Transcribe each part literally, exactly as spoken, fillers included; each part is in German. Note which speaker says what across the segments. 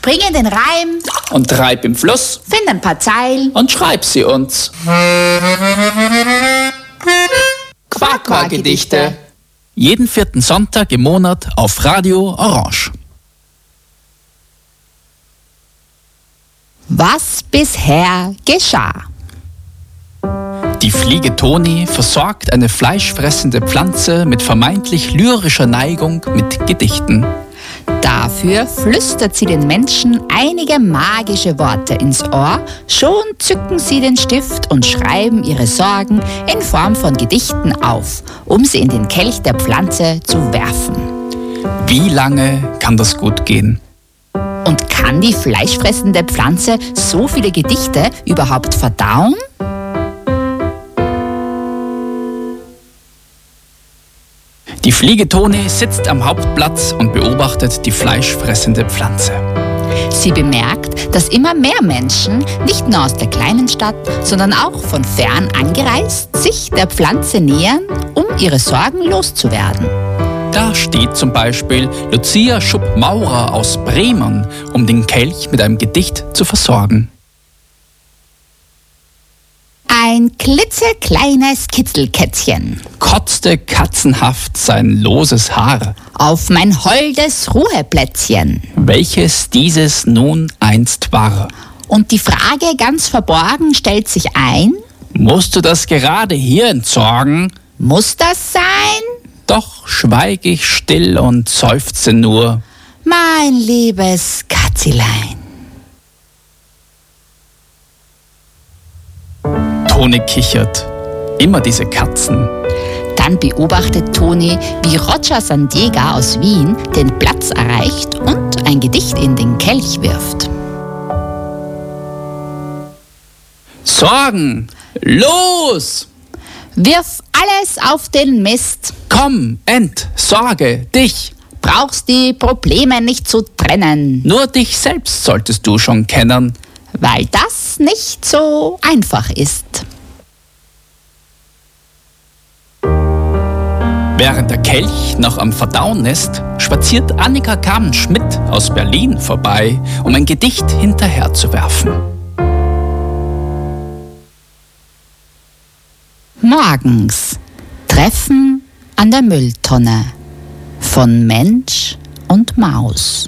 Speaker 1: Spring in den Reim
Speaker 2: und treib im Fluss,
Speaker 1: find ein paar Zeilen
Speaker 2: und schreib sie uns. Quack-Quack-Gedichte. Jeden vierten Sonntag im Monat auf Radio Orange.
Speaker 1: Was bisher geschah.
Speaker 2: Die Fliege Toni versorgt eine fleischfressende Pflanze mit vermeintlich lyrischer Neigung mit Gedichten.
Speaker 1: Dafür flüstert sie den Menschen einige magische Worte ins Ohr, schon zücken sie den Stift und schreiben ihre Sorgen in Form von Gedichten auf, um sie in den Kelch der Pflanze zu werfen.
Speaker 2: Wie lange kann das gut gehen?
Speaker 1: Und kann die fleischfressende Pflanze so viele Gedichte überhaupt verdauen?
Speaker 2: Die Fliege Toni sitzt am Hauptplatz und beobachtet die fleischfressende Pflanze.
Speaker 1: Sie bemerkt, dass immer mehr Menschen, nicht nur aus der kleinen Stadt, sondern auch von fern angereist, sich der Pflanze nähern, um ihre Sorgen loszuwerden.
Speaker 2: Da steht zum Beispiel Lucia Schupp-Maurer aus Bremen, um den Kelch mit einem Gedicht zu versorgen.
Speaker 1: Ein klitzekleines Kitzelkätzchen
Speaker 2: Kotzte katzenhaft sein loses Haar,
Speaker 1: auf mein holdes Ruheplätzchen.
Speaker 2: welches dieses nun einst war.
Speaker 1: Und die Frage ganz verborgen stellt sich ein:
Speaker 2: Musst du das gerade hier entsorgen?
Speaker 1: Muss das sein?
Speaker 2: Doch schweig ich still und seufze nur.
Speaker 1: Mein liebes Katzilein.
Speaker 2: Toni kichert. Immer diese Katzen.
Speaker 1: Dann beobachtet Toni, wie Roger Sandega aus Wien den Platz erreicht und ein Gedicht in den Kelch wirft.
Speaker 2: Sorgen! Los!
Speaker 1: Wirf alles auf den Mist.
Speaker 2: Komm, entsorge dich!
Speaker 1: Brauchst die Probleme nicht zu trennen,
Speaker 2: Nur dich selbst solltest du schon kennen.
Speaker 1: weil das nicht so einfach ist.
Speaker 2: Während der Kelch noch am Verdauen ist, spaziert Annika Kamen-Schmidt aus Berlin vorbei, um ein Gedicht hinterherzuwerfen.
Speaker 1: Morgens. Treffen an der Mülltonne von Mensch und Maus.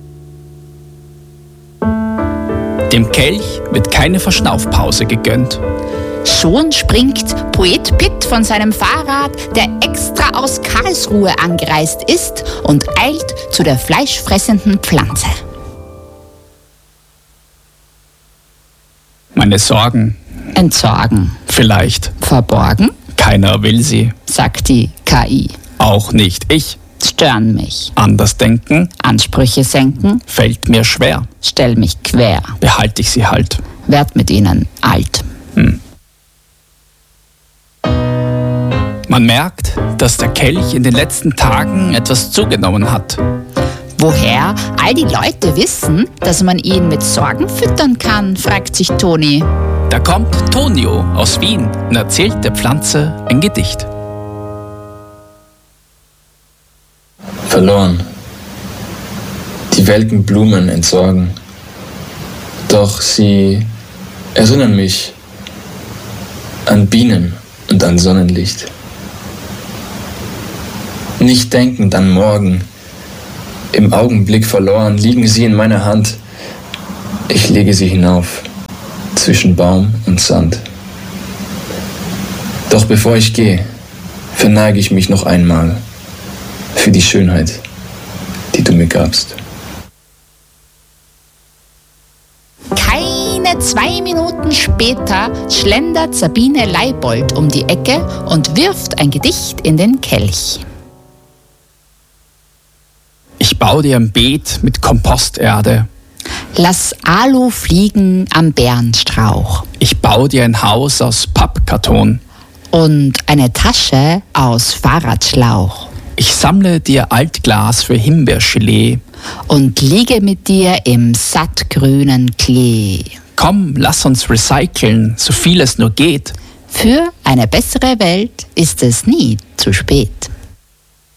Speaker 2: Dem Kelch wird keine Verschnaufpause gegönnt.
Speaker 1: Schon springt Poet Pitt von seinem Fahrrad, der extra aus Karlsruhe angereist ist, und eilt zu der fleischfressenden Pflanze.
Speaker 2: Meine Sorgen,
Speaker 1: Entsorgen.
Speaker 2: vielleicht.
Speaker 1: Verborgen,
Speaker 2: Keiner will sie.
Speaker 1: sagt die K I.
Speaker 2: Auch nicht ich.
Speaker 1: Stören mich.
Speaker 2: Anders denken
Speaker 1: Ansprüche senken,
Speaker 2: fällt mir schwer.
Speaker 1: stell mich quer.
Speaker 2: Behalte ich sie halt.
Speaker 1: Werd mit ihnen alt.
Speaker 2: Hm. Man merkt, dass der Kelch in den letzten Tagen etwas zugenommen hat.
Speaker 1: Woher all die Leute wissen, dass man ihn mit Sorgen füttern kann, fragt sich Toni.
Speaker 2: Da kommt Tonio aus Wien und erzählt der Pflanze ein Gedicht.
Speaker 3: Verloren. Die welken Blumen entsorgen. Doch sie erinnern mich an Bienen und an Sonnenlicht. Nicht denkend an morgen, im Augenblick verloren, liegen sie in meiner Hand. Ich lege sie hinauf, zwischen Baum und Sand. Doch bevor ich gehe, verneige ich mich noch einmal für die Schönheit, die du mir gabst.
Speaker 1: Keine zwei Minuten später schlendert Sabine Leibold um die Ecke und wirft ein Gedicht in den Kelch.
Speaker 2: Ich baue dir ein Beet mit Komposterde.
Speaker 1: Lass Alu fliegen am Bärenstrauch.
Speaker 2: Ich baue dir ein Haus aus Pappkarton.
Speaker 1: Und eine Tasche aus Fahrradschlauch.
Speaker 2: Ich sammle dir Altglas für Himbeergelee.
Speaker 1: Und liege mit dir im sattgrünen Klee.
Speaker 2: Komm, lass uns recyceln, so viel es nur geht.
Speaker 1: Für eine bessere Welt ist es nie zu spät.